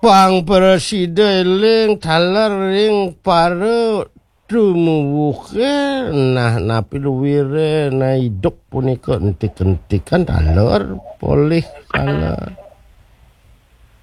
Pang presiden ling taler ring para dumuwuhe nah napi luwire na hidup punika entik-entikan taler polih taler